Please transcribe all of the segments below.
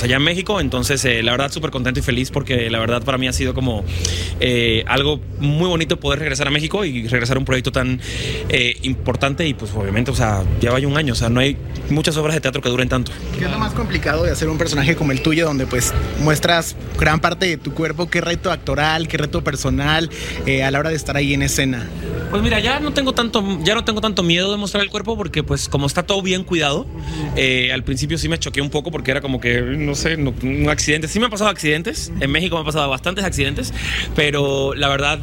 allá en México. Entonces, la verdad, súper contento y feliz porque la verdad para mí ha sido como algo muy bonito poder regresar a México y regresar a un proyecto tan importante y pues obviamente, o sea, ya vaya un año, o sea, no hay muchas obras de teatro que duren tanto. ¿Qué es lo más complicado de hacer un personaje como el tuyo, donde pues muestras gran parte de tu cuerpo? ¿Qué reto actoral, qué reto personal a la hora de estar ahí en escena? Pues mira, ya no tengo tanto miedo de mostrar el cuerpo porque pues como está todo bien cuidado, al principio sí me choqué un poco porque era como que, no sé, un accidente. Sí me han pasado accidentes, en México me han pasado bastantes accidentes, pero la verdad,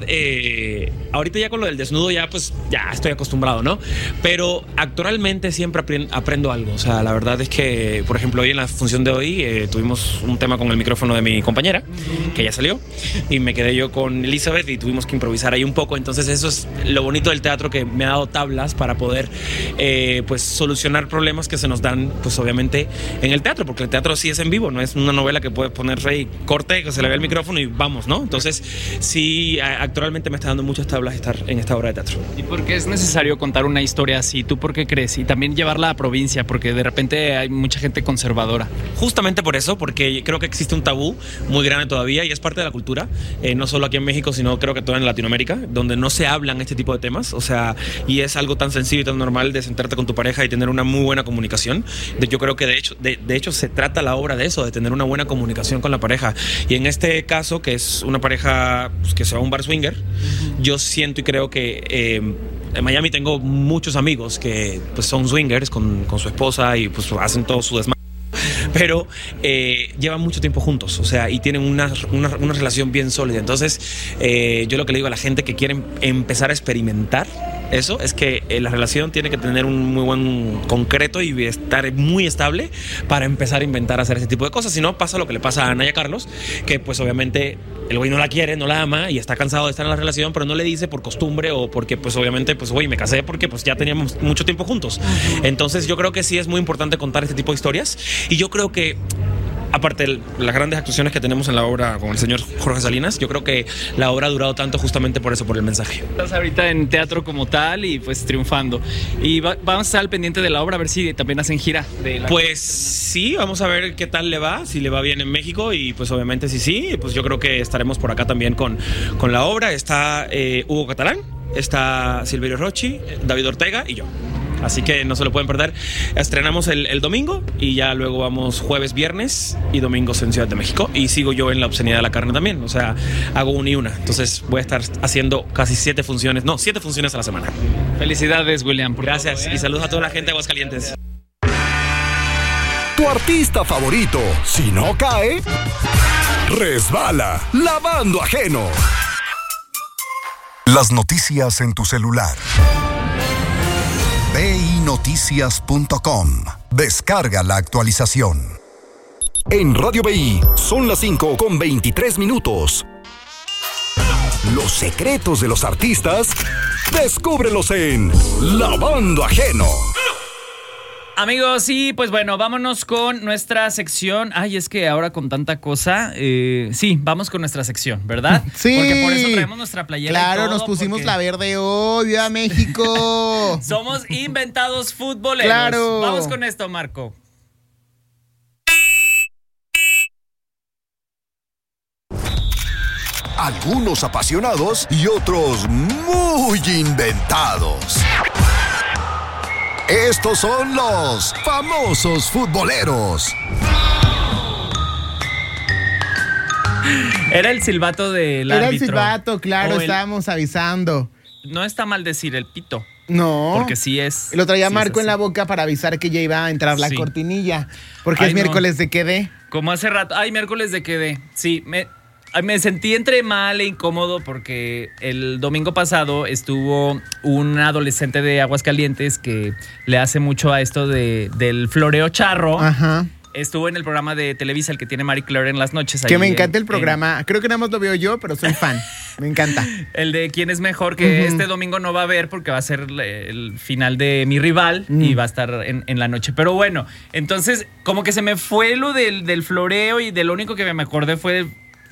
ahorita ya con lo del desnudo ya pues ya estoy acostumbrado, ¿no? Pero actoralmente siempre aprendo algo, o sea, la verdad es que, por ejemplo, hoy en la función de hoy tuvimos un tema con el micrófono de mi compañera, que ya salió, y me quedé yo con Elizabeth y tuvimos que improvisar ahí un poco, entonces eso es lo bonito del teatro, que me ha dado tablas para poder pues solucionar problemas que se nos dan pues obviamente en el teatro, porque el teatro sí es en vivo, no es una novela que puedes poner y corte, que se le vea el micrófono y vamos, ¿no? Entonces sí, actualmente me está dando muchas tablas estar en esta obra de teatro. ¿Y por qué es necesario contar una historia así? ¿Tú por qué crees? Y también llevarla a provincia, porque de repente hay mucha gente conservadora. Justamente por eso, porque creo que existe un tabú muy grande todavía y es parte de la cultura, no solo aquí en México, sino creo que toda en Latinoamérica, donde no se hablan este tipo de temas, o sea, y es algo tan sencillo y tan normal de sentarte con tu pareja y tener una muy buena comunicación. Yo creo que de hecho se trata la obra de eso, de tener una buena comunicación con la pareja. Y en este caso, que es una pareja pues, que se va a un bar swinger, yo siento y creo que en Miami tengo muchos amigos que pues, son swingers con su esposa y pues hacen todo su desmadre, pero llevan mucho tiempo juntos, o sea, y tienen una relación bien sólida. Entonces, yo lo que le digo a la gente que quiere empezar a experimentar eso es que la relación tiene que tener un muy buen concreto y estar muy estable para empezar a inventar hacer ese tipo de cosas. Si no, pasa lo que le pasa a Ana y a Carlos, que pues obviamente el güey no la quiere, no la ama y está cansado de estar en la relación, pero no le dice por costumbre o porque pues obviamente pues güey, me casé porque pues ya teníamos mucho tiempo juntos. Entonces yo creo que sí es muy importante contar este tipo de historias y yo creo que aparte de las grandes actuaciones que tenemos en la obra con el señor Jorge Salinas, yo creo que la obra ha durado tanto justamente por eso, por el mensaje. Estás ahorita en teatro como tal y pues triunfando. Y vamos a estar al pendiente de la obra, a ver si también hacen gira. Pues sí, vamos a ver qué tal le va, si le va bien en México y pues obviamente sí, pues yo creo que estaremos por acá también con la obra. Está Hugo Catalán, está Silverio Rocci, David Ortega y yo. Así que no se lo pueden perder. Estrenamos el domingo y ya luego vamos jueves, viernes y domingos en Ciudad de México. Y sigo yo en La Obscenidad de la Carne también. O sea, hago una y una. Entonces voy a estar haciendo casi 7 funciones a la semana. Felicidades, William. Gracias y saludos a toda la gente de Aguascalientes. Tu artista favorito, si no cae, resbala lavando ajeno. Las noticias en tu celular. BINoticias.com. Descarga la actualización. En Radio BI son las 5:23. Los secretos de los artistas, descúbrelos en Lavando Ajeno. Amigos, sí, pues bueno, vámonos con nuestra sección. Ay, es que ahora con tanta cosa, sí, vamos con nuestra sección, ¿verdad? Sí. Porque por eso traemos nuestra playera. Claro, y todo, nos pusimos la verde hoy, ¡viva México! Somos inventados futboleros. Claro. Vamos con esto, Marco. Algunos apasionados y otros muy inventados. Estos son los famosos futboleros. Era el silbato del árbitro. Era el silbato, claro, estábamos avisando. No está mal decir el pito. No. Porque sí es. Lo traía sí Marco en la boca para avisar que ya iba a entrar la cortinilla. Porque es miércoles de quedé. Como hace rato. Ay, miércoles de quedé. Sí, me sentí entre mal e incómodo porque el domingo pasado estuvo un adolescente de Aguascalientes que le hace mucho a esto del floreo charro. Ajá. Estuvo en el programa de Televisa, el que tiene Marie Claire en las noches. Que me encanta el programa. Creo que nada más lo veo yo, pero soy fan. Me encanta. El de ¿Quién es mejor? Que este domingo no va a haber porque va a ser el final de Mi Rival y va a estar en la noche. Pero bueno, entonces como que se me fue lo del floreo y de lo único que me acordé fue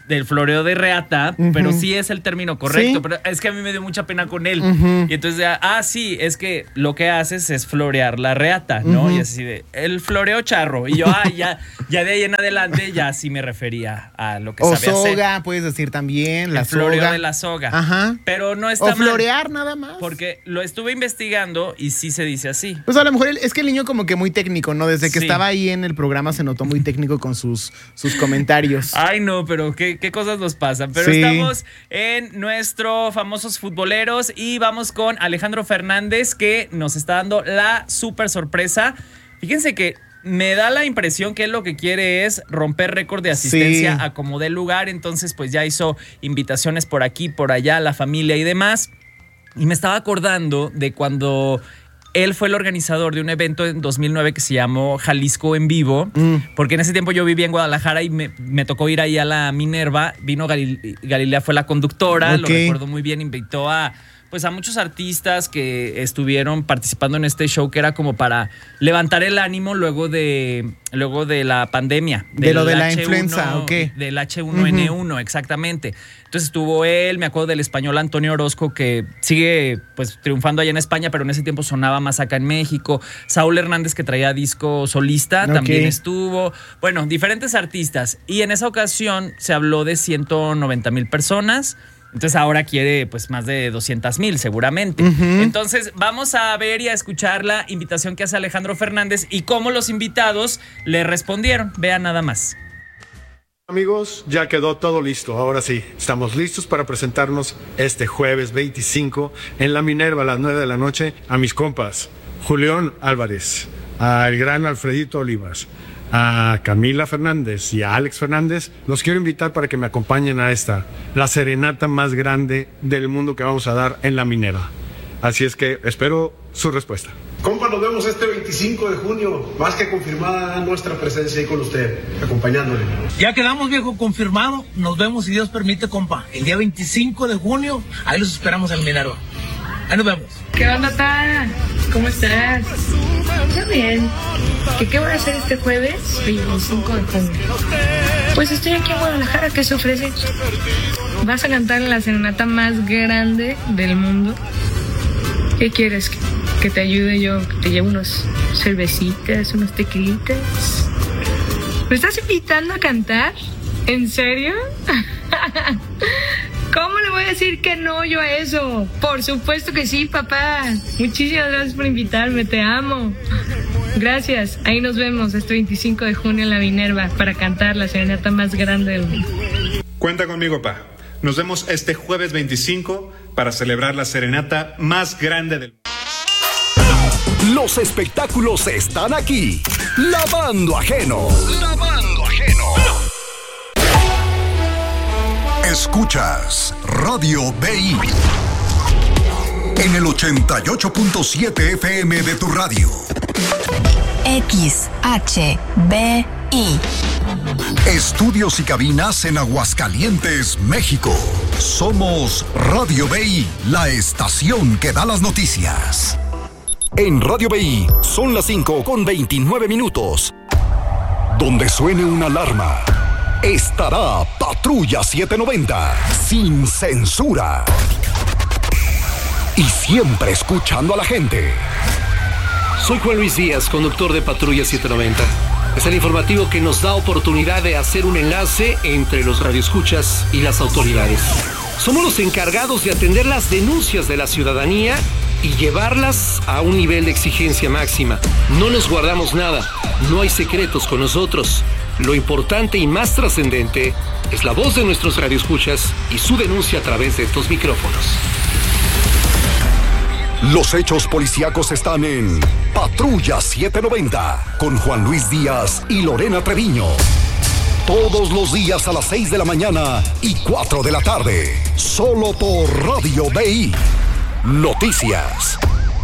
del floreo de reata, pero sí es el término correcto. ¿Sí? Pero es que a mí me dio mucha pena con él. Y entonces, sí, es que lo que haces es florear la reata, ¿no? Y así de, el floreo charro. Y yo, ya de ahí en adelante ya sí me refería a lo que sabía hacer. O soga, puedes decir también, la soga. El floreo de la soga. Ajá. Pero no está mal. O florear nada más. Porque lo estuve investigando y sí se dice así. Pues a lo mejor es que el niño como que muy técnico, ¿no? Desde que estaba ahí en el programa se notó muy técnico con sus comentarios. Ay, no, pero qué cosas nos pasan. Pero estamos en nuestro famosos futboleros y vamos con Alejandro Fernández, que nos está dando la súper sorpresa. Fíjense que me da la impresión que él lo que quiere es romper récord de asistencia a como dé lugar. Entonces, pues ya hizo invitaciones por aquí, por allá, la familia y demás. Y me estaba acordando de cuando él fue el organizador de un evento en 2009 que se llamó Jalisco en Vivo, porque en ese tiempo yo vivía en Guadalajara y me tocó ir ahí a la Minerva. Vino Galilea, fue la conductora, lo recuerdo muy bien, invitó a muchos artistas que estuvieron participando en este show que era como para levantar el ánimo luego de la pandemia. De lo de la influenza, Del H1N1, exactamente. Entonces estuvo él, me acuerdo del español Antonio Orozco, que sigue pues triunfando allá en España, pero en ese tiempo sonaba más acá en México. Saúl Hernández, que traía disco solista, también estuvo. Bueno, diferentes artistas. Y en esa ocasión se habló de 190,000 personas. Entonces ahora quiere pues más de 200,000 seguramente. Entonces vamos a ver y a escuchar la invitación que hace Alejandro Fernández y cómo los invitados le respondieron. Vean nada más. Amigos, ya quedó todo listo. Ahora sí, estamos listos para presentarnos este jueves 25 en la Minerva a las 9 de la noche a mis compas Julián Álvarez, al gran Alfredito Olivas, a Camila Fernández y a Alex Fernández. Los quiero invitar para que me acompañen a la serenata más grande del mundo que vamos a dar en la Minerva. Así es que espero su respuesta. Compa, nos vemos este 25 de junio, más que confirmada nuestra presencia ahí con usted, acompañándole. Ya quedamos, viejo, confirmado. Nos vemos, si Dios permite, compa. El día 25 de junio, ahí los esperamos en Minerva. Ahí nos vemos. ¿Qué onda, pa? ¿Cómo estás? Está bien. ¿Qué voy a hacer este jueves 25 de junio? Pues estoy aquí en Guadalajara. ¿Qué se ofrece? ¿Vas a cantar en la serenata más grande del mundo? ¿Qué quieres? ¿Que te ayude yo? ¿Que te lleve unos cervecitas, unos tequilitas? ¿Me estás invitando a cantar? ¿En serio? ¿Cómo le voy a decir que no yo a eso? Por supuesto que sí, papá. Muchísimas gracias por invitarme, te amo. Gracias, ahí nos vemos este 25 de junio en la Minerva para cantar la serenata más grande del mundo. Cuenta conmigo, pa. Nos vemos este jueves 25 para celebrar la serenata más grande del mundo. Los espectáculos están aquí. Lavando Ajeno. Lavando Ajeno. Escuchas Radio BI en el 88.7 FM de tu radio. XHBI. Estudios y cabinas en Aguascalientes, México. Somos Radio BI, la estación que da las noticias. En Radio BI son las 5:29. Donde suene una alarma, estará Patrulla 790, sin censura. Y siempre escuchando a la gente. Soy Juan Luis Díaz, conductor de Patrulla 790. Es el informativo que nos da oportunidad de hacer un enlace entre los radioescuchas y las autoridades. Somos los encargados de atender las denuncias de la ciudadanía y llevarlas a un nivel de exigencia máxima. No nos guardamos nada, no hay secretos con nosotros. Lo importante y más trascendente es la voz de nuestros radioescuchas y su denuncia a través de estos micrófonos. Los hechos policíacos están en Patrulla 790 con Juan Luis Díaz y Lorena Treviño. Todos los días a las 6 de la mañana y 4 de la tarde. Solo por Radio BI. Noticias.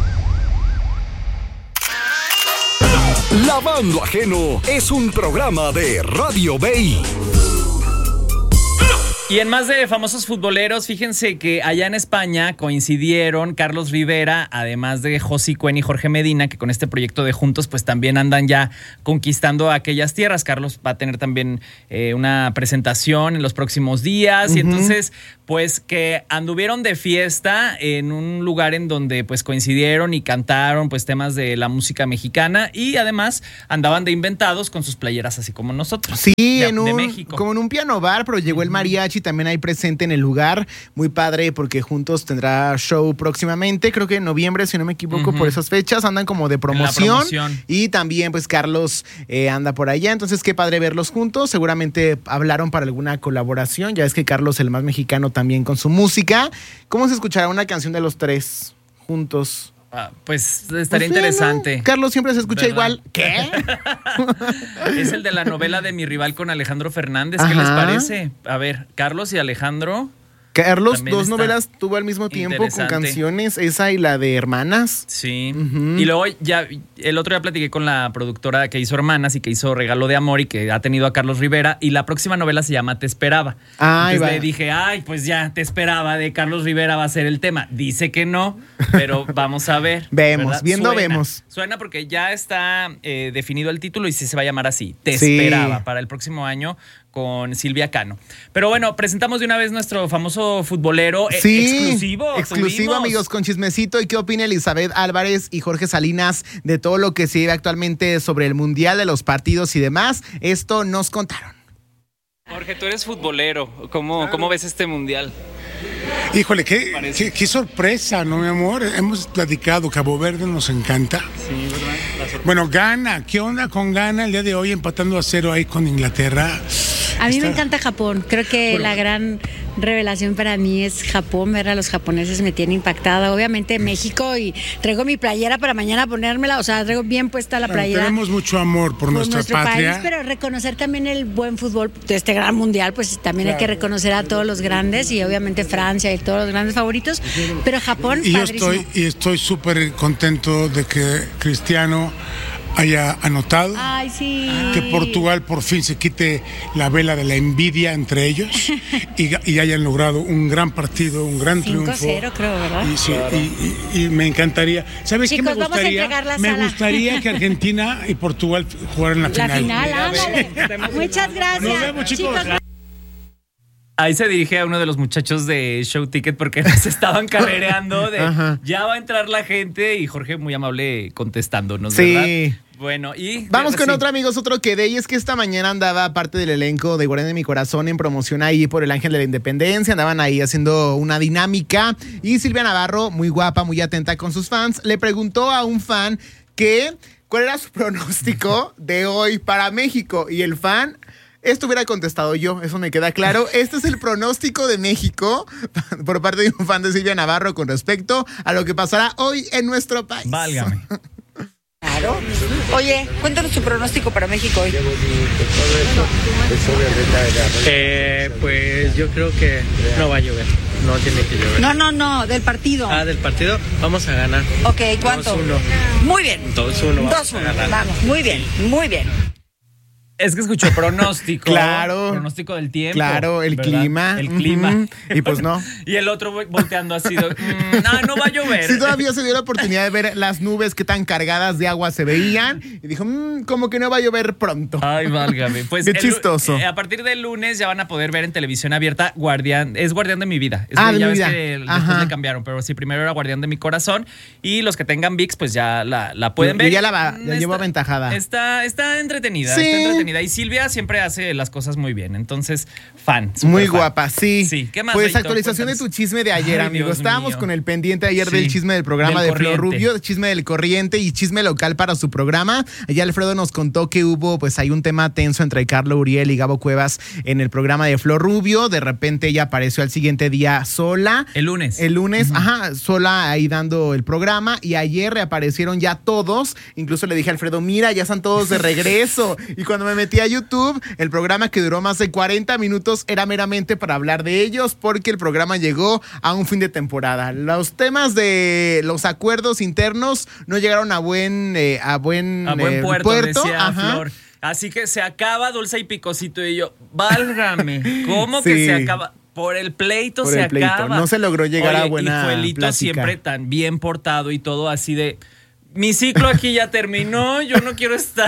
Lavando Ajeno es un programa de Radio BI. Y en más de famosos futboleros, fíjense que allá en España coincidieron Carlos Rivera, además de Josi Cuen y Jorge Medina, que con este proyecto de Juntos pues también andan ya conquistando aquellas tierras. Carlos va a tener también una presentación en los próximos días y entonces pues que anduvieron de fiesta en un lugar en donde pues coincidieron y cantaron pues temas de la música mexicana y además andaban de inventados con sus playeras así como nosotros. Sí, de México. como en un piano bar, pero llegó el mariachi también ahí presente en el lugar. Muy padre porque Juntos tendrá show próximamente, creo que en noviembre, si no me equivoco, por esas fechas. Andan como de promoción. Y también pues Carlos anda por allá, entonces qué padre verlos juntos. Seguramente hablaron para alguna colaboración, ya es que Carlos, el más mexicano también con su música. ¿Cómo se escuchará una canción de los tres juntos? Pues estaría interesante. ¿No? Carlos siempre se escucha ¿verdad? igual. ¿Qué? Es el de la novela de Mi rival con Alejandro Fernández. ¿Qué les parece? A ver, Carlos y Alejandro. Carlos, dos novelas tuvo al mismo tiempo con canciones, esa y la de Hermanas. Sí. Y luego ya, el otro día platiqué con la productora que hizo Hermanas y que hizo Regalo de Amor y que ha tenido a Carlos Rivera. Y la próxima novela se llama Te Esperaba. Entonces le dije, pues ya, Te Esperaba de Carlos Rivera va a ser el tema. Dice que no, pero vamos a ver. Vemos, vemos. Suena porque ya está definido el título y sí se va a llamar así, Te Esperaba, para el próximo año con Silvia Cano. Pero bueno, presentamos de una vez nuestro famoso futbolero exclusivo, amigos, con chismecito. ¿Y qué opina Elizabeth Álvarez y Jorge Salinas de todo lo que se vive actualmente sobre el Mundial, de los partidos y demás? Esto nos contaron. Jorge, tú eres futbolero. ¿Cómo ves este Mundial? Híjole, qué sorpresa, ¿no, mi amor? Hemos platicado, Cabo Verde nos encanta. Sí, ¿verdad? Bueno, Ghana, ¿qué onda con Ghana el día de hoy empatando a 0 ahí con Inglaterra? A mí me encanta Japón, creo que la gran revelación para mí es Japón, ver a los japoneses me tiene impactada, obviamente México, y traigo mi playera para mañana ponérmela, o sea, traigo bien puesta la playera. Tenemos mucho amor por nuestra patria. País, pero reconocer también el buen fútbol de este gran mundial, pues también hay que reconocer a todos los grandes y obviamente Francia y todos los grandes favoritos, pero Japón, padrísimo. Estoy súper contento de que Cristiano haya anotado. Ay, sí. Que Portugal por fin se quite la vela de la envidia entre ellos y hayan logrado un gran partido, un gran triunfo. 5-0 creo, ¿verdad? Y me encantaría. ¿Sabes Chicos, qué me gustaría? Me gustaría que Argentina y Portugal jugaran la final. La final, ándale. Muchas gracias. Nos vemos, chicos. Ahí se dirige a uno de los muchachos de Show Ticket porque nos estaban carrereando de ya va a entrar la gente y Jorge muy amable contestándonos, ¿verdad? Bueno, y vamos con otro, amigos, otro que de, y es que esta mañana andaba parte del elenco de Guardián de mi Corazón en promoción ahí por el Ángel de la Independencia, andaban ahí haciendo una dinámica y Silvia Navarro, muy guapa, muy atenta con sus fans, le preguntó a un fan cuál era su pronóstico de hoy para México y el fan... Esto hubiera contestado yo, eso me queda claro. Este es el pronóstico de México por parte de un fan de Silvia Navarro con respecto a lo que pasará hoy en nuestro país. Válgame. Claro. Oye, cuéntanos tu pronóstico para México hoy. Pues yo creo que no va a llover. No tiene que llover. No, del partido. Del partido, vamos a ganar. Ok, ¿cuánto? 2-1. Muy bien. 2-1. 2-1. Vamos, muy bien, muy bien. Es que escuchó pronóstico. Claro. Pronóstico del tiempo. Claro, el ¿verdad? clima. El clima. Y pues no. Y el otro volteando así. No va a llover. Sí, todavía se dio la oportunidad de ver las nubes que tan cargadas de agua se veían. Y dijo, como que no va a llover pronto. Ay, válgame. Pues qué chistoso. A partir del lunes ya van a poder ver en televisión abierta Guardián de mi vida. De ya mi ves vida. que después le cambiaron. Pero sí, primero era Guardián de mi Corazón. Y los que tengan ViX, pues ya la pueden ver. Ya llevo aventajada. Está entretenida. Sí. Está entretenida. Y Silvia siempre hace las cosas muy bien. Entonces, muy fan. Guapa, sí. Sí. ¿Qué más, pues Rayito? actualización de tu chisme de ayer, amigo. Dios Estábamos mío. con el pendiente ayer del chisme del programa de Flor Rubio, chisme del corriente y chisme local para su programa. Allá Alfredo nos contó que hubo, pues hay un tema tenso entre Carla Uriel y Gabo Cuevas en el programa de Flor Rubio. De repente ella apareció al siguiente día sola. El lunes, sola ahí dando el programa. Y ayer reaparecieron ya todos. Incluso le dije a Alfredo, mira, ya están todos de regreso. Y cuando me metí a YouTube, el programa que duró más de 40 minutos era meramente para hablar de ellos, porque el programa llegó a un fin de temporada. Los temas de los acuerdos internos no llegaron a buen puerto. decía Flor. Así que se acaba Dulce y Picosito y yo, válgame, ¿cómo que se acaba? Por el pleito se acaba. No se logró llegar a buena y Joelito plática. siempre tan bien portado y todo así de... Mi ciclo aquí ya terminó, yo no quiero estar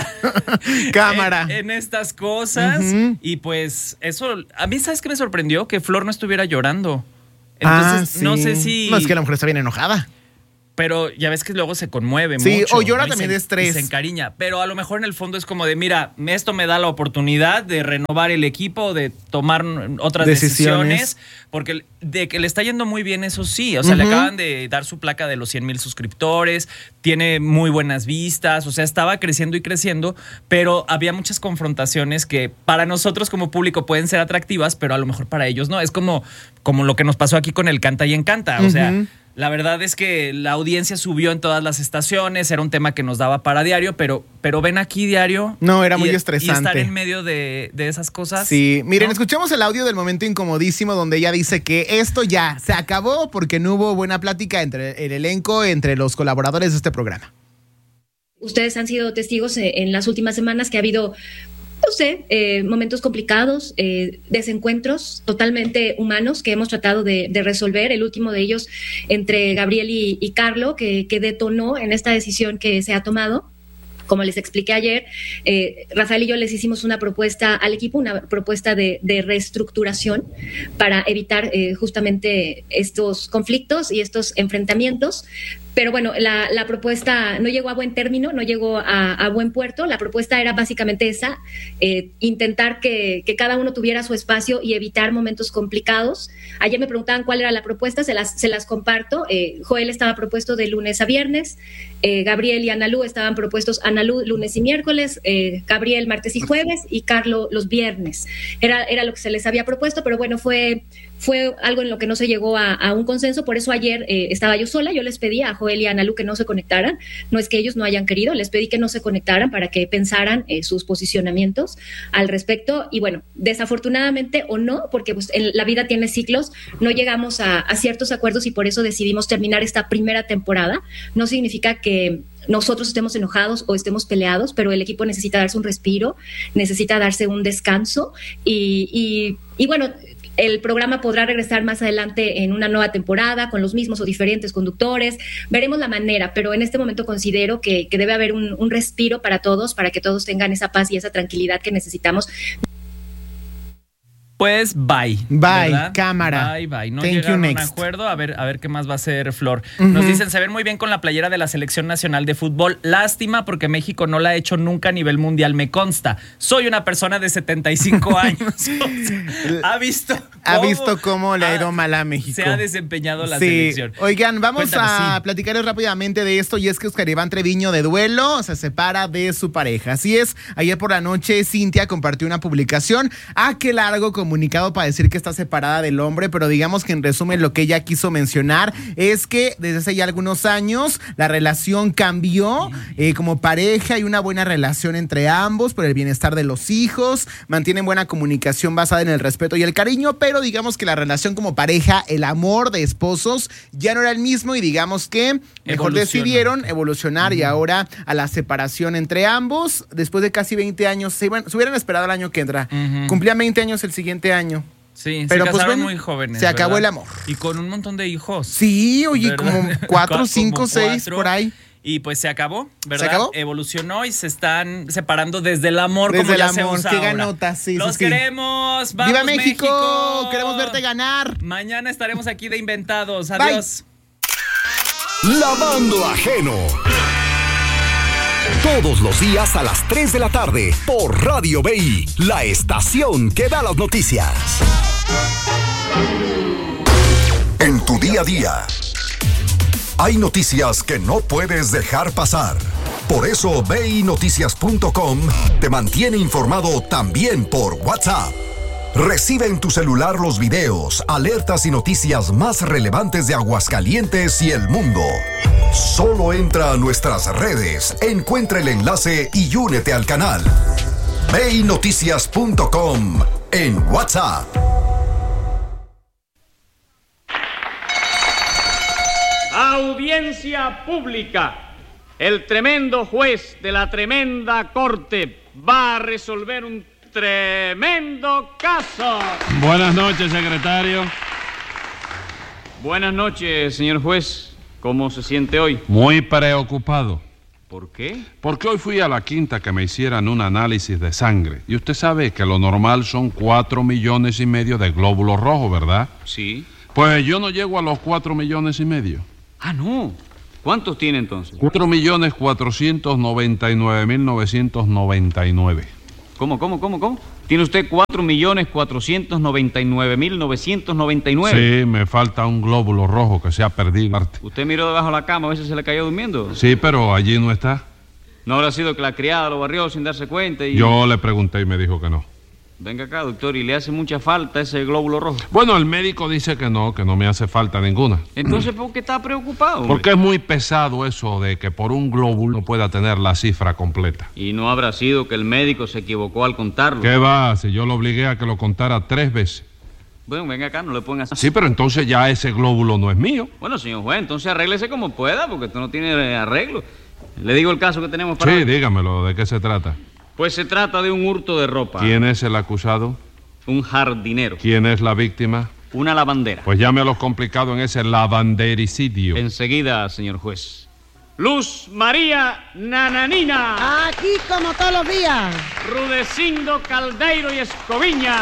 cámara en estas cosas. Y pues eso, a mí ¿sabes qué me sorprendió? Que Flor no estuviera llorando. Entonces, no sé si... No, es que la mujer está bien enojada. Pero ya ves que luego se conmueve mucho. Sí, o llora ¿no? también de estrés. Y se encariña. Pero a lo mejor en el fondo es como de, mira, esto me da la oportunidad de renovar el equipo, de tomar otras decisiones. Porque de que le está yendo muy bien, eso sí. O sea, le acaban de dar su placa de los 100,000 suscriptores, tiene muy buenas vistas, o sea, estaba creciendo y creciendo, pero había muchas confrontaciones que para nosotros como público pueden ser atractivas, pero a lo mejor para ellos no. Es como lo que nos pasó aquí con el Canta y Encanta. O sea... La verdad es que la audiencia subió en todas las estaciones, era un tema que nos daba para diario, pero ven aquí diario. No, era muy estresante. Y estar en medio de esas cosas. Sí, miren, escuchemos el audio del momento incomodísimo donde ella dice que esto ya se acabó porque no hubo buena plática entre el elenco, entre los colaboradores de este programa. Ustedes han sido testigos en las últimas semanas que ha habido... No sé, momentos complicados, desencuentros totalmente humanos que hemos tratado de resolver. El último de ellos entre Gabriel y Carlo, que detonó en esta decisión que se ha tomado. Como les expliqué ayer, Rafael y yo les hicimos una propuesta al equipo, una propuesta de reestructuración para evitar justamente estos conflictos y estos enfrentamientos. Pero bueno, la propuesta no llegó a buen término, no llegó a buen puerto. La propuesta era básicamente esa, intentar que cada uno tuviera su espacio y evitar momentos complicados. Ayer me preguntaban cuál era la propuesta, se las comparto. Joel estaba propuesto de lunes a viernes, Gabriel y Analu estaban propuestos Analu lunes y miércoles, Gabriel martes y jueves y Carlo los viernes. Era lo que se les había propuesto, pero bueno, fue algo en lo que no se llegó a un consenso. Por eso ayer estaba yo sola, yo les pedí a Joel y a Analu que no se conectaran. No es que ellos no hayan querido, les pedí que no se conectaran para que pensaran sus posicionamientos al respecto. Y bueno, desafortunadamente o no, porque pues la vida tiene ciclos, no llegamos a ciertos acuerdos y por eso decidimos terminar esta primera temporada. No significa que nosotros estemos enojados o estemos peleados, pero el equipo necesita darse un respiro, necesita darse un descanso y bueno, el programa podrá regresar más adelante en una nueva temporada con los mismos o diferentes conductores. Veremos la manera, pero en este momento considero que debe haber un respiro para todos, para que todos tengan esa paz y esa tranquilidad que necesitamos. Pues bye. Bye, ¿verdad? cámara. Bye. No Thank llegaron you, a un next. acuerdo. A ver qué más va a hacer Flor. Nos dicen, se ven muy bien con la playera de la Selección Nacional de Fútbol. Lástima porque México no la ha hecho nunca a nivel mundial, me consta. Soy una persona de 75 años. ¿Ha visto cómo le ha ido mal a México? Se ha desempeñado la selección. Oigan, vamos Cuéntanos, a platicarles rápidamente de esto, y es que Oscar Iván Treviño de duelo se separa de su pareja. Así es, ayer por la noche Cintia compartió una publicación. Qué largo comunicado para decir que está separada del hombre, pero digamos que en resumen lo que ella quiso mencionar es que desde hace ya algunos años la relación cambió como pareja. Hay una buena relación entre ambos por el bienestar de los hijos, mantienen buena comunicación basada en el respeto y el cariño, pero digamos que la relación como pareja, el amor de esposos ya no era el mismo, y digamos que mejor decidieron evolucionar y ahora a la separación entre ambos después de casi 20 años. Se hubieran esperado el año que entra. Cumplían 20 años el siguiente año. Sí, pero se pues casaron bueno, muy jóvenes. se acabó ¿verdad? el amor. Y con un montón de hijos. Sí, oye, ¿verdad? como 4, 5, 6 por ahí. Y pues se acabó, ¿verdad? ¿Se acabó? Evolucionó y se están separando desde el amor, Desde como el ya amor, se usa qué ahora. ganotas, sí. ¡Los sí, queremos! ¡Vamos, ¡Viva México! ¡Queremos verte ganar! Mañana estaremos aquí de inventados. Adiós. Bye. Lavando Ajeno. Todos los días a las 3 de la tarde por Radio BI, la estación que da las noticias. En tu día a día, hay noticias que no puedes dejar pasar. Por eso BINoticias.com te mantiene informado también por WhatsApp. Recibe en tu celular los videos, alertas y noticias más relevantes de Aguascalientes y el mundo. Solo entra a nuestras redes, encuentra el enlace y únete al canal. BINoticias.com en WhatsApp. Audiencia pública. El tremendo juez de la tremenda corte va a resolver un tremendo caso. Buenas noches, secretario. Buenas noches, señor juez. ¿Cómo se siente hoy? Muy preocupado. ¿Por qué? Porque hoy fui a la quinta que me hicieran un análisis de sangre. Y usted sabe que lo normal son 4,5 millones de glóbulos rojos, ¿verdad? Sí. Pues yo no llego a los 4,5 millones. Ah, no. ¿Cuántos tiene entonces? 4,499,999. ¿Cómo? ¿Tiene usted 4,499,999? Sí, me falta un glóbulo rojo que se ha perdido. ¿Usted miró debajo de la cama a ver si se le cayó durmiendo? Sí, pero allí no está. ¿No habrá sido que la criada lo barrió sin darse cuenta y...? Yo le pregunté y me dijo que no. Venga acá, doctor, ¿y le hace mucha falta ese glóbulo rojo? Bueno, el médico dice que no me hace falta ninguna. Entonces, ¿por qué está preocupado, hombre? Porque es muy pesado eso de que por un glóbulo no pueda tener la cifra completa. ¿Y no habrá sido que el médico se equivocó al contarlo? ¿Qué va? Si yo lo obligué a que lo contara 3 veces. Bueno, venga acá, no le pueden hacer... Sí, pero entonces ya ese glóbulo no es mío. Bueno, señor juez, entonces arréglese como pueda, porque esto no tiene arreglo. Le digo el caso que tenemos para... Sí, dígamelo, ¿de qué se trata? Pues se trata de un hurto de ropa. ¿Quién es el acusado? Un jardinero. ¿Quién es la víctima? Una lavandera. Pues llame a los complicados en ese lavandericidio. Enseguida, señor juez. Luz María Nananina. Aquí como todos los días. Rudecindo Caldeiro y Escoviña.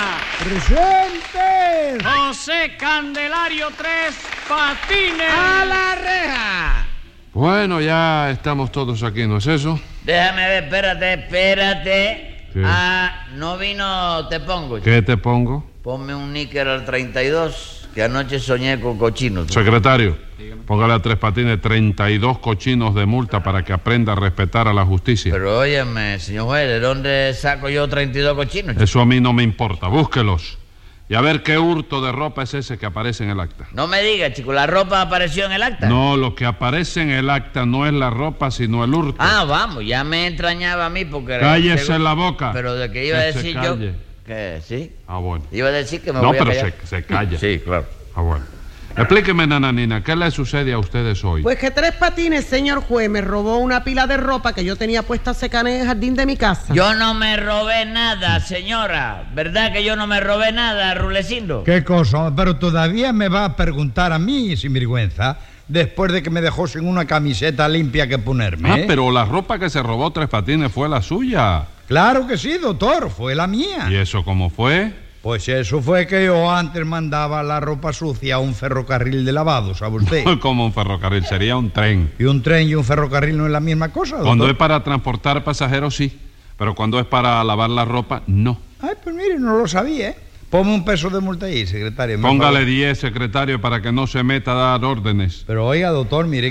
¡Presentes! José Candelario Tres Patines. ¡A la reja! Bueno, ya estamos todos aquí, ¿no es eso? Déjame ver, espérate. ¿Qué? Ah, no vino, te pongo. ¿Qué te pongo? Ponme un níquel al 32, que anoche soñé con cochinos. Secretario, póngale a Tres Patines 32 cochinos de multa para que aprenda a respetar a la justicia. Pero óyeme, señor juez, ¿de dónde saco yo 32 cochinos? Eso a mí no me importa, búsquelos. Y a ver qué hurto de ropa es ese que aparece en el acta. No me diga, chico, ¿la ropa apareció en el acta? No, lo que aparece en el acta no es la ropa, sino el hurto. Ah, vamos, ya me extrañaba a mí porque... Cállese la boca. Pero de que iba a decir yo... Calle. ¿Que sí? Ah, bueno. Iba a decir que me no, voy a pero callar. se calla. Sí, claro. Ah, bueno. Explíqueme, Nananina, ¿qué le sucede a ustedes hoy? Pues que Tres Patines, señor juez, me robó una pila de ropa que yo tenía puesta a secar en el jardín de mi casa. Yo no me robé nada, señora. ¿Verdad que yo no me robé nada, Rulecindo? ¿Qué cosa? Pero todavía me va a preguntar a mí, sin vergüenza, después de que me dejó sin una camiseta limpia que ponerme. Ah, pero la ropa que se robó Tres Patines fue la suya. Claro que sí, doctor, fue la mía. ¿Y eso cómo fue? Pues eso fue que yo antes mandaba la ropa sucia a un ferrocarril de lavado, ¿sabe usted? Como un ferrocarril, sería un tren. ¿Y un tren y un ferrocarril no es la misma cosa, doctor? Cuando es para transportar pasajeros, sí. Pero cuando es para lavar la ropa, no. Ay, pues mire, no lo sabía, ¿eh? Ponme un peso de multa ahí, secretario. Póngale 10, secretario, para que no se meta a dar órdenes. Pero oiga, doctor, mire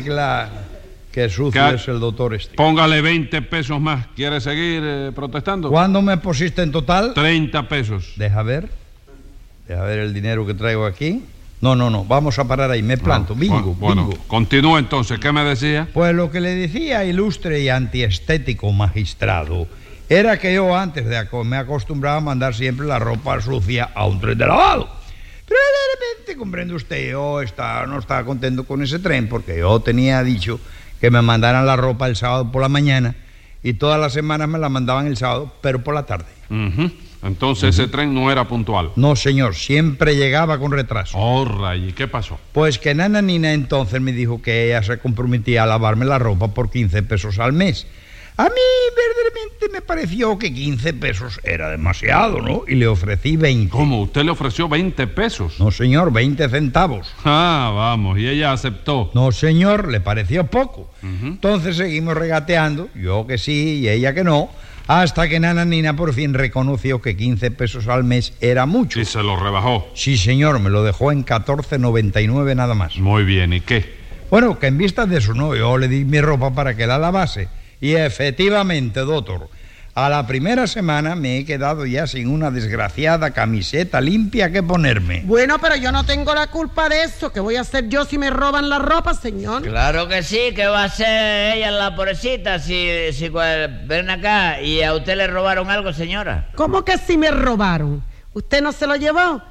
que sucio es el doctor este. Póngale 20 pesos más. ¿Quiere seguir protestando? ¿Cuándo me pusiste en total? 30 pesos. Deja ver el dinero que traigo aquí. No, vamos a parar ahí, me planto. Bingo, bueno, bingo. Continúa entonces, ¿qué me decía? Pues lo que le decía, ilustre y antiestético magistrado, era que yo antes me acostumbraba a mandar siempre la ropa sucia a un tren de lavado. Pero de repente, comprende usted, yo no estaba contento con ese tren porque yo tenía dicho que me mandaran la ropa el sábado por la mañana y todas las semanas me la mandaban el sábado, pero por la tarde. Entonces ese tren no era puntual. No, señor, siempre llegaba con retraso. ¿Y qué pasó? Pues que Nananina entonces me dijo que ella se comprometía a lavarme la ropa por 15 pesos al mes. A mí verdaderamente me pareció que 15 pesos era demasiado, ¿no? Y le ofrecí 20. ¿Cómo? ¿Usted le ofreció 20 pesos? No, señor, 20 centavos. Ah, vamos, y ella aceptó. No, señor, le pareció poco. Entonces seguimos regateando, yo que sí y ella que no, hasta que Nananina por fin reconoció que 15 pesos al mes era mucho. ¿Y se lo rebajó? Sí, señor, me lo dejó en 14.99 nada más. Muy bien, ¿y qué? Bueno, que en vista de eso, no, yo le di mi ropa para que la lavase. Y efectivamente, doctor, a la primera semana me he quedado ya sin una desgraciada camiseta limpia que ponerme. Bueno, pero yo no tengo la culpa de eso. ¿Qué voy a hacer yo si me roban la ropa, señor? Claro que sí, que va a ser ella la pobrecita si ven acá y a usted le robaron algo, señora. ¿Cómo que si me robaron? ¿Usted no se lo llevó?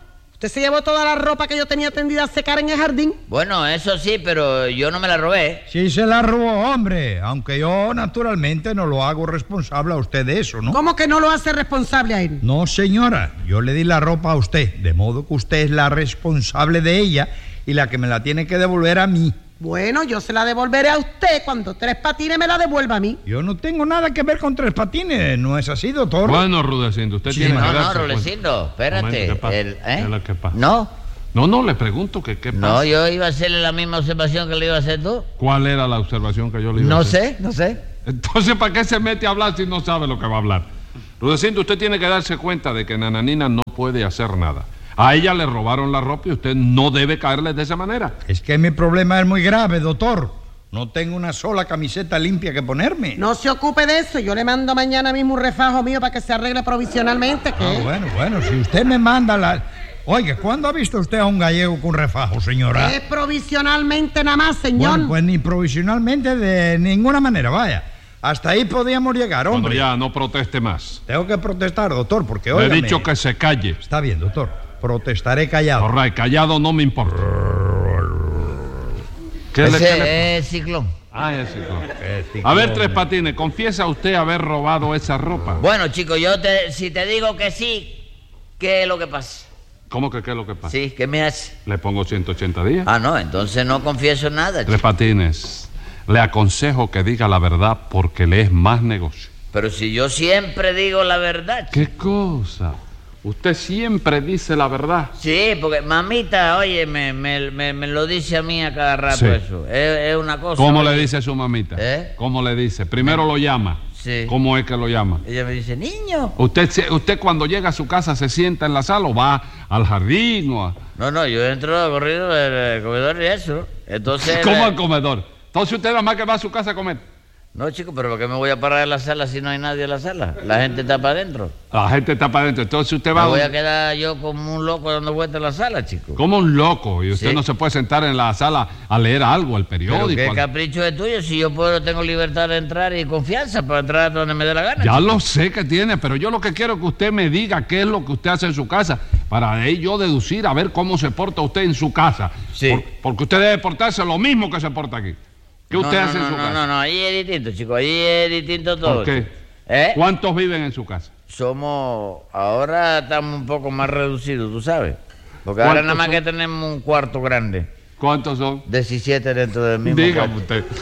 Usted se llevó toda la ropa que yo tenía tendida a secar en el jardín. Bueno, eso sí, pero yo no me la robé. Sí se la robó, hombre. Aunque yo, naturalmente, no lo hago responsable a usted de eso, ¿no? ¿Cómo que no lo hace responsable a él? No, señora. Yo le di la ropa a usted. De modo que usted es la responsable de ella y la que me la tiene que devolver a mí. Bueno, yo se la devolveré a usted cuando Tres Patines me la devuelva a mí. Yo no tengo nada que ver con Tres Patines. ¿No es así, doctor? Bueno, Rudecindo, usted tiene que darse No, cuenta. Rudecindo, espérate. Momento, ¿qué pasa? ¿Qué es lo que pasa? No, le pregunto que qué pasa. No, yo iba a hacerle la misma observación que le iba a hacer tú. ¿Cuál era la observación que yo le iba a hacer? No sé. Entonces, ¿para qué se mete a hablar si no sabe lo que va a hablar? Rudecindo, usted tiene que darse cuenta de que Nananina no puede hacer nada. A ella le robaron la ropa y usted no debe caerle de esa manera. Es que mi problema es muy grave, doctor. No tengo una sola camiseta limpia que ponerme. No se ocupe de eso. Yo le mando mañana mismo un refajo mío para que se arregle provisionalmente. ¿Qué? Bueno, si usted me manda la... Oiga, ¿cuándo ha visto usted a un gallego con refajo, señora? Es provisionalmente nada más, señor. Bueno, pues ni provisionalmente de ninguna manera, vaya. Hasta ahí podíamos llegar, hombre. Bueno, ya, no proteste más. Tengo que protestar, doctor, porque Le he dicho que se calle. Está bien, doctor. Protestaré callado. Correcto, callado no me importa. Ese es Ciclón. Es Ciclón. A ver, Tres Patines, ¿confiesa usted haber robado esa ropa? Bueno, chico, si te digo que sí, ¿qué es lo que pasa? ¿Cómo que qué es lo que pasa? Sí, ¿qué me hace? Le pongo 180 días. No, entonces no confieso nada, chico. Tres Patines, le aconsejo que diga la verdad porque le es más negocio. Pero si yo siempre digo la verdad, chico. ¿Qué cosa? Usted siempre dice la verdad. Sí, porque mamita, oye, me lo dice a mí a cada rato eso. Es una cosa. ¿Cómo le dice a su mamita? ¿Cómo le dice? Primero lo llama. Sí. ¿Cómo es que lo llama? Ella me dice, niño. ¿Usted cuando llega a su casa se sienta en la sala o va al jardín o a... No, yo entro corrido del comedor y eso. Entonces... ¿Cómo al comedor? Entonces usted nada más que va a su casa a comer. No, chico, pero ¿por qué me voy a parar en la sala si no hay nadie en la sala? La gente está para adentro. La gente está para adentro. Entonces usted va... Me voy a quedar yo como un loco dando vueltas en la sala, chico. Como un loco. Y usted no se puede sentar en la sala a leer algo, el periódico. Pero qué capricho es tuyo. Si yo tengo libertad de entrar y confianza para entrar donde me dé la gana. Ya chico. lo sé que tiene, pero yo lo que quiero es que usted me diga qué es lo que usted hace en su casa para de ahí yo deducir a ver cómo se porta usted en su casa. Sí. Porque usted debe portarse lo mismo que se porta aquí. ¿Qué usted hace en su casa? No, ahí es distinto, chico, ahí es distinto todo. ¿Por qué? ¿Cuántos viven en su casa? Ahora estamos un poco más reducidos, tú sabes. Porque ahora nada más que tenemos un cuarto grande. ¿Cuántos son? 17 dentro del mismo Dígame cuarto. usted,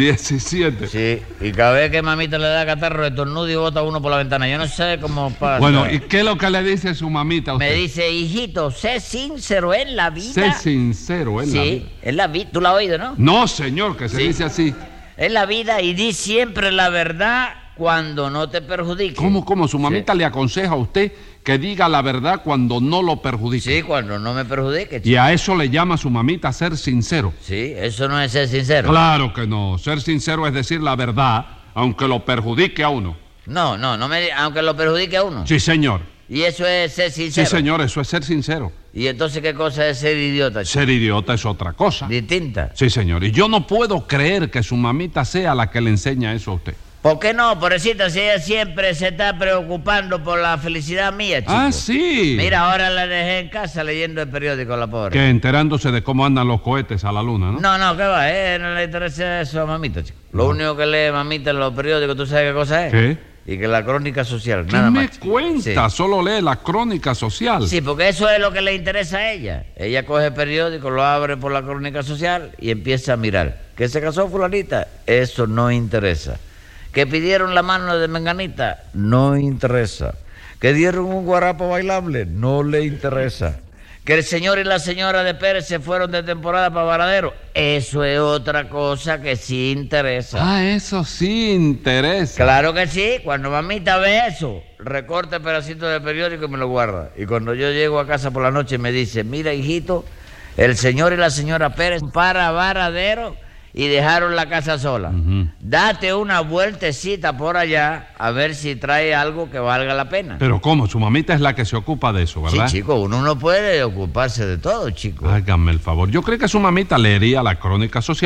17. Sí, y cada vez que mamita le da catarro, estornuda y bota uno por la ventana. Yo no sé cómo pasa. Bueno, ¿y qué es lo que le dice su mamita a usted? Me dice, hijito, sé sincero en la vida. Sé sincero en la vida. Sí, en la vida. ¿Tú la has oído, no? No, señor, que se dice así. En la vida y di siempre la verdad cuando no te perjudique. ¿Cómo? Su mamita le aconseja a usted que diga la verdad cuando no lo perjudique. Sí, cuando no me perjudique, chico. Y a eso le llama su mamita ser sincero. Sí, eso no es ser sincero. Claro que no. Ser sincero es decir la verdad, aunque lo perjudique a uno. No, aunque lo perjudique a uno. Sí, señor. ¿Y eso es ser sincero? Sí, señor, eso es ser sincero. ¿Y entonces qué cosa es ser idiota, chico? Ser idiota es otra cosa. ¿Distinta? Sí, señor. Y yo no puedo creer que su mamita sea la que le enseña eso a usted. ¿Por qué no, pobrecita, si ella siempre se está preocupando por la felicidad mía, chico? Ah, sí. Mira, ahora la dejé en casa leyendo el periódico, la pobre. Que enterándose de cómo andan los cohetes a la luna, ¿no? No, ¿qué va? No le interesa eso a mamita, chico. Lo único que lee mamita en los periódicos, ¿tú sabes qué cosa es? ¿Qué? Y que la crónica social, ¿Qué nada me más. cuenta? Sí. Solo lee la crónica social. Sí, porque eso es lo que le interesa a ella. Ella coge el periódico, lo abre por la crónica social y empieza a mirar. ¿Que se casó fulanita? Eso no interesa. ¿Que pidieron la mano de menganita? No interesa. ¿Que dieron un guarapo bailable? No le interesa. ¿Que el señor y la señora de Pérez se fueron de temporada para Varadero? Eso es otra cosa que sí interesa. Ah, eso sí interesa. Claro que sí. Cuando mamita ve eso, recorta el pedacito del periódico y me lo guarda. Y cuando yo llego a casa por la noche me dice, mira, hijito, el señor y la señora Pérez para Varadero y dejaron la casa sola. Date una vueltecita por allá a ver si trae algo que valga la pena. Pero ¿cómo? Su mamita es la que se ocupa de eso, ¿verdad? Sí, chico, uno no puede ocuparse de todo, chico. Hágame el favor. Yo creo que su mamita leería la crónica social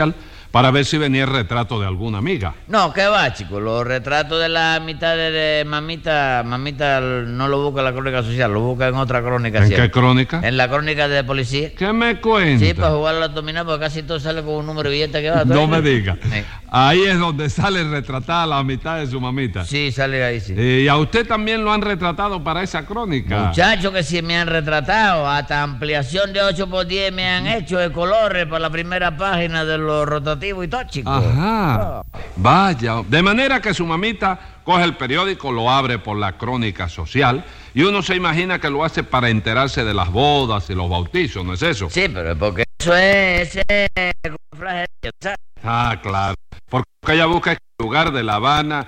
para ver si venía el retrato de alguna amiga. No, ¿qué va, chico? Los retratos de la mitad de mamita no lo busca en la crónica social, lo busca en otra crónica. ¿En siempre. qué crónica? En la crónica de policía. ¿Qué me cuenta? Sí, para jugar a la dominada, porque casi todo sale con un número de billete que va. No me diga. Ahí es donde sale retratada la mitad de su mamita. Sí, sale ahí, sí. Y a usted también lo han retratado para esa crónica. Muchachos que sí me han retratado, hasta ampliación de 8x10 me han hecho de colores para la primera página de los rotativos y todo, chicos. Ajá. Vaya. De manera que su mamita coge el periódico, lo abre por la crónica social y uno se imagina que lo hace para enterarse de las bodas y los bautizos, ¿no es eso? Sí, pero porque eso es camuflaje, ¿sabes? Ah, claro. Porque ella busca el lugar de La Habana,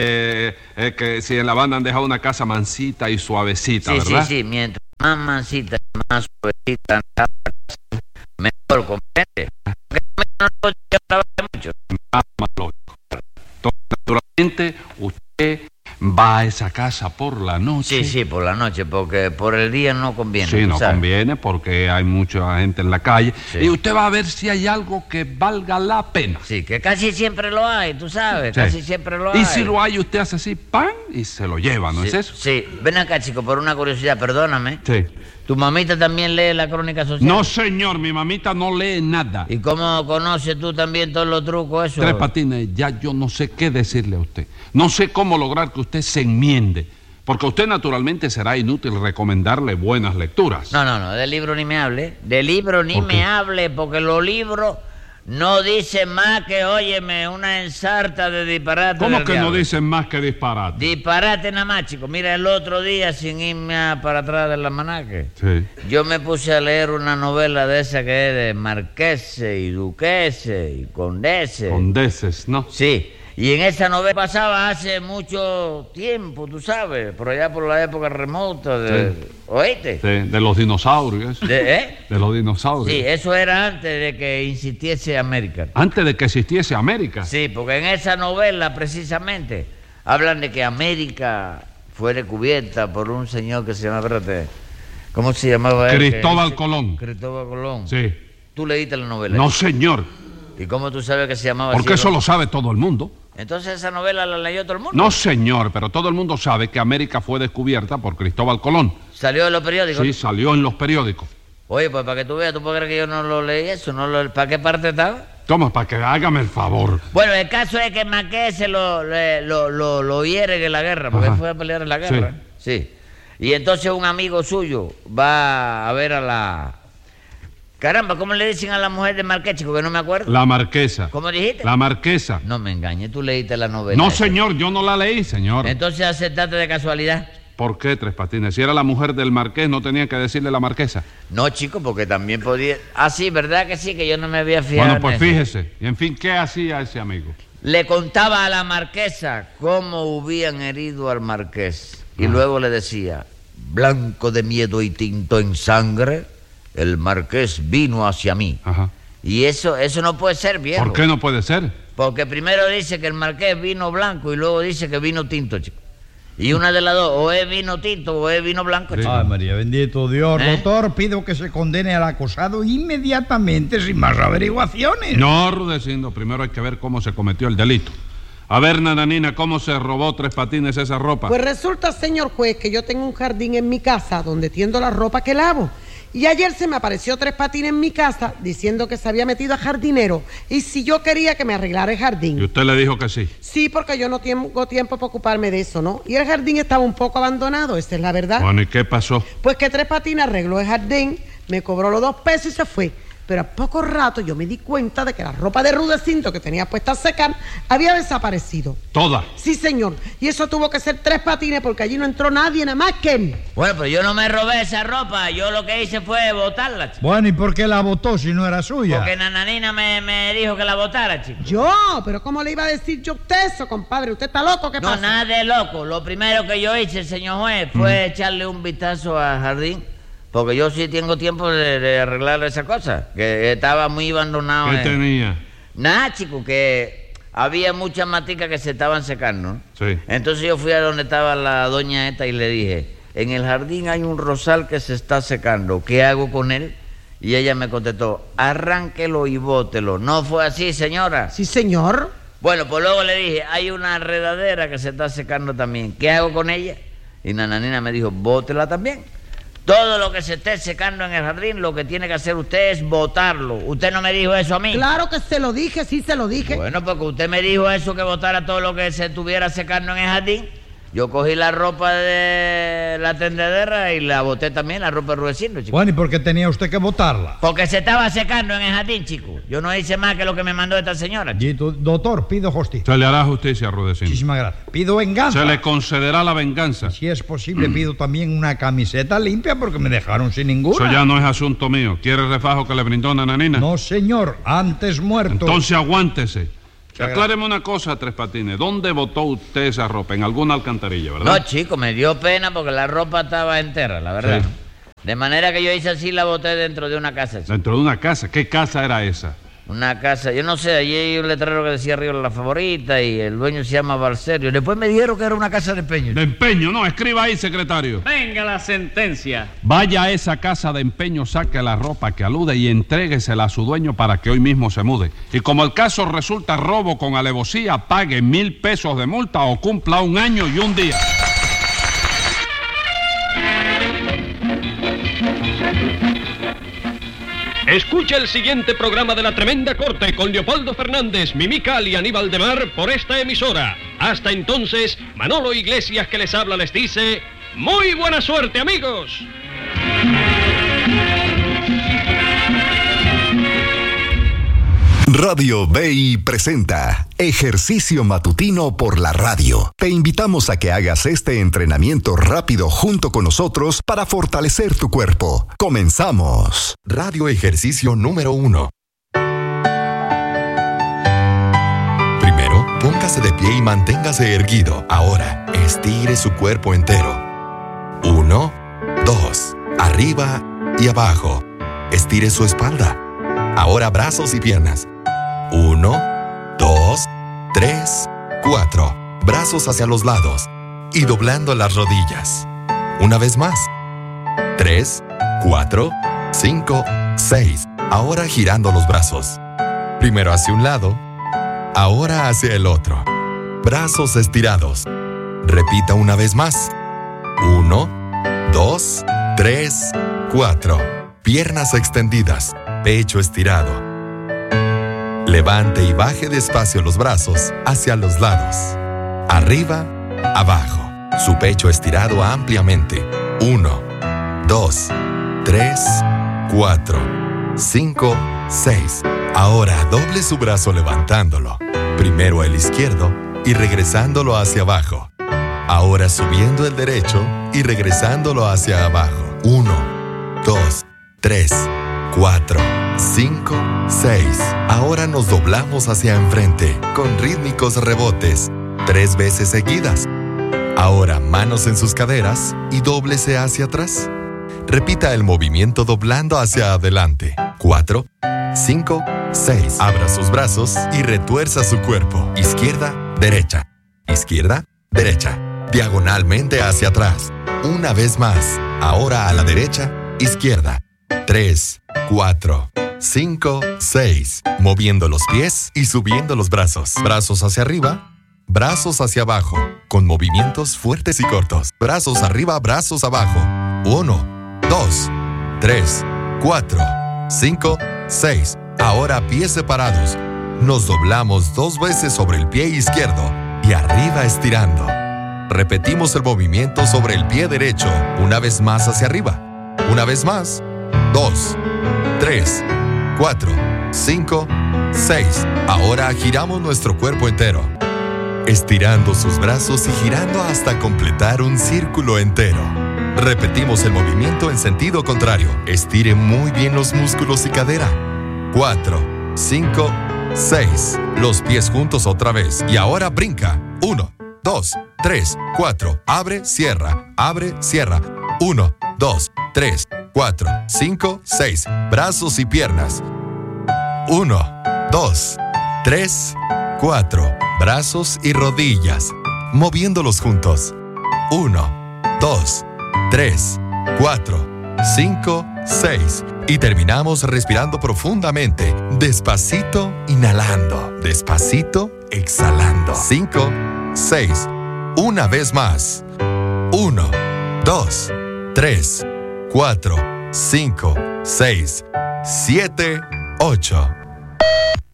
que si en La Habana han dejado una casa mansita y suavecita, sí, ¿verdad? Sí, mientras más mansita y más suavecita, mejor, comprende. Porque no trabaja mucho. Más lógico. Entonces, naturalmente, usted va a esa casa por la noche. Sí, por la noche, porque por el día no conviene. Sí, no ¿sabes? conviene porque hay mucha gente en la calle. Sí. Y usted va a ver si hay algo que valga la pena. Sí, que casi siempre lo hay, tú sabes, Sí. casi siempre lo hay. Y si lo hay, usted hace así, ¡pam! Y se lo lleva, ¿no Sí, es eso? Sí, ven acá, chico, por una curiosidad, perdóname. Sí. ¿Tu mamita también lee la crónica social? No, señor, mi mamita no lee nada. ¿Y cómo conoces tú también todos los trucos esos? Tres Patines, ya yo no sé qué decirle a usted. No sé cómo lograr que usted se enmiende. Porque a usted naturalmente será inútil recomendarle buenas lecturas. No, de libro ni me hable. De libro ni me hable, porque los libros no dicen más que, óyeme, una ensarta de disparate. ¿Cómo del que diablo. no dicen más que disparate? Disparate nada más, chico. Mira, el otro día, sin irme para atrás del almanaque, Sí. yo me puse a leer una novela de esa que es de marqueses y duqueses y condeses. Condeses, ¿no? Sí. Y en esa novela pasaba hace mucho tiempo, tú sabes, por allá por la época remota de... Sí. ¿Oíste? De los dinosaurios. ¿De los dinosaurios. Sí, eso era antes de que existiese América. Antes de que existiese América. Sí, porque en esa novela precisamente hablan de que América fue descubierta por un señor que se llama, espérate, ¿cómo se llamaba él? Cristóbal Colón. Cristóbal Colón. Sí. ¿Tú leíste la novela? No, señor. ¿Y cómo tú sabes que se llamaba así? Porque eso lo sabe todo el mundo. Entonces esa novela la leyó todo el mundo. No, señor, pero todo el mundo sabe que América fue descubierta por Cristóbal Colón. ¿Salió en los periódicos? Sí, salió en los periódicos. Oye, pues para que tú veas, ¿tú puedes creer que yo no lo leí eso? ¿Para qué parte estaba? Toma, para que hágame el favor. Bueno, el caso es que Marqués se lo hieren en la guerra, porque él fue a pelear en la guerra. Sí. Y entonces un amigo suyo va a ver a la... Caramba, ¿cómo le dicen a la mujer de Marqués, chico? Que no me acuerdo. La marquesa. ¿Cómo dijiste? La marquesa. No me engañes, tú leíste la novela. No, esa. señor, yo no la leí, señor. Entonces aceptaste de casualidad. ¿Por qué, Tres Patines? Si era la mujer del marqués, ¿no tenía que decirle la marquesa? No, chico, porque también podía... Ah, sí, ¿verdad que sí? Que yo no me había fijado. Bueno, pues en eso. fíjese. Y en fin, ¿qué hacía ese amigo? Le contaba a la marquesa cómo hubieran herido al marqués. Y luego le decía, blanco de miedo y tinto en sangre, el marqués vino hacia mí. Ajá. Y eso no puede ser, viejo. ¿Por qué no puede ser? Porque primero dice que el marqués vino blanco y luego dice que vino tinto, chico. Y una de las dos, o es vino tinto o es vino blanco, chico. Ay, María, bendito Dios. Doctor, pido que se condene al acusado inmediatamente, sin más averiguaciones. No, Rudecindo, primero hay que ver cómo se cometió el delito. A ver, Nananina, ¿cómo se robó Tres Patines esa ropa? Pues resulta, señor juez, que yo tengo un jardín en mi casa donde tiendo la ropa que lavo. Y ayer se me apareció Tres Patines en mi casa diciendo que se había metido a jardinero y si yo quería que me arreglara el jardín. Y usted le dijo que sí. Sí, porque yo no tengo tiempo para ocuparme de eso, ¿no? Y el jardín estaba un poco abandonado, esa es la verdad. Bueno, ¿y qué pasó? Pues que Tres Patines arregló el jardín, me cobró los 2 pesos y se fue. Pero a poco rato yo me di cuenta de que la ropa de Rudecindo que tenía puesta a secar había desaparecido. ¿Toda? Sí, señor. Y eso tuvo que ser Tres Patines porque allí no entró nadie nada más que él. Bueno, pero yo no me robé esa ropa. Yo lo que hice fue botarla, chico. Bueno, ¿y por qué la botó si no era suya? Porque Nananina me dijo que la botara, chico. ¿Yo? ¿Pero cómo le iba a decir yo a usted eso, compadre? ¿Usted está loco? ¿Qué pasa? No, nada de loco. Lo primero que yo hice, señor juez, fue echarle un vistazo al jardín. Porque yo sí tengo tiempo de arreglar esa cosa, que estaba muy abandonado. ¿Qué tenía? Nada, chico, que había muchas maticas que se estaban secando, ¿no? Sí. Entonces yo fui a donde estaba la doña esta y le dije, en el jardín hay un rosal que se está secando, ¿qué hago con él? Y ella me contestó, arránquelo y bótelo. ¿No fue así, señora? Sí, señor. Bueno, pues luego le dije, hay una enredadera que se está secando también. ¿Qué hago con ella? Y Nananina me dijo, bótela también. Todo lo que se esté secando en el jardín, lo que tiene que hacer usted es botarlo. ¿Usted no me dijo eso a mí? Claro que se lo dije, sí se lo dije. Bueno, porque usted me dijo eso, que botara todo lo que se estuviera secando en el jardín. Yo cogí la ropa de la tendedera y la boté también, la ropa de Rudecindo, chico. Bueno, ¿y por qué tenía usted que botarla? Porque se estaba secando en el jardín, chico. Yo no hice más que lo que me mandó esta señora, chico. Doctor, pido justicia. Se le hará justicia a Rudecindo. Muchísimas gracias. Pido venganza. Se le concederá la venganza. Si es posible, pido también una camiseta limpia porque me dejaron sin ninguna. Eso ya no es asunto mío. ¿Quiere el refajo que le brindó Nananina? No, señor. Antes muerto. Entonces aguántese. Acláreme una cosa, Tres Patines. ¿Dónde botó usted esa ropa? En alguna alcantarilla, ¿verdad? No, chico, me dio pena porque la ropa estaba entera, la verdad. Sí. De manera que yo hice así, la boté dentro de una casa, chico. ¿Dentro de una casa? ¿Qué casa era esa? Una casa, yo no sé, allí hay un letrero que decía arriba La Favorita y el dueño se llama Balserio. Después me dijeron que era una casa de empeño. ¿De empeño? No, escriba ahí, secretario. Venga la sentencia. Vaya a esa casa de empeño, saque la ropa que alude y entréguesela a su dueño para que hoy mismo se mude. Y como el caso resulta robo con alevosía, pague 1,000 pesos de multa o cumpla 1 año y 1 día. Escucha el siguiente programa de La Tremenda Corte con Leopoldo Fernández, Mimical y Aníbal de Mar por esta emisora. Hasta entonces, Manolo Iglesias que les habla les dice, ¡muy buena suerte, amigos! Radio BI presenta Ejercicio Matutino por la Radio. Te invitamos a que hagas este entrenamiento rápido junto con nosotros para fortalecer tu cuerpo. Comenzamos. Radio Ejercicio número 1. Primero, póngase de pie y manténgase erguido. Ahora, estire su cuerpo entero. 1, 2, arriba y abajo. Estire su espalda. Ahora brazos y piernas. 1, 2, 3, 4. Brazos hacia los lados y doblando las rodillas. Una vez más. 3, 4, 5, 6. Ahora girando los brazos. Primero hacia un lado, ahora hacia el otro. Brazos estirados. Repita una vez más. 1, 2, 3, 4. Piernas extendidas, pecho estirado. Levante y baje despacio los brazos hacia los lados. Arriba, abajo. Su pecho estirado ampliamente. 1, 2, 3, 4, 5, 6. Ahora doble su brazo levantándolo. Primero el izquierdo y regresándolo hacia abajo. Ahora subiendo el derecho y regresándolo hacia abajo. 1, 2, 3, 4, 5, 6. Ahora nos doblamos hacia enfrente con rítmicos rebotes 3 veces seguidas. Ahora manos en sus caderas y dóblese hacia atrás. Repita el movimiento doblando hacia adelante. 4, 5, 6. Abra sus brazos y retuerza su cuerpo. Izquierda, derecha. Izquierda, derecha. Diagonalmente hacia atrás. Una vez más. Ahora a la derecha, izquierda. 3, 4, 5, 6. Moviendo los pies y subiendo los brazos. Brazos hacia arriba, brazos hacia abajo. Con movimientos fuertes y cortos. Brazos arriba, brazos abajo. 1, 2, 3, 4, 5, 6. Ahora pies separados. Nos doblamos 2 veces sobre el pie izquierdo y arriba estirando. Repetimos el movimiento sobre el pie derecho. Una vez más hacia arriba. Una vez más. 2, 3, 4, 5, 6. Ahora giramos nuestro cuerpo entero. Estirando sus brazos y girando hasta completar un círculo entero. Repetimos el movimiento en sentido contrario. Estire muy bien los músculos y cadera. 4, 5, 6. Los pies juntos otra vez. Y ahora brinca. 1, 2, 3, 4. Abre, cierra. Abre, cierra. 1, 2, 3, 4, 5, 6. Brazos y piernas. 1, 2, 3, 4. Brazos y rodillas. Moviéndolos juntos. 1, 2, 3, 4, 5, 6. Y terminamos respirando profundamente. Despacito, inhalando. Despacito, exhalando. 5, 6. Una vez más. 1, 2, 3, 4, 5, 6, 7, 8.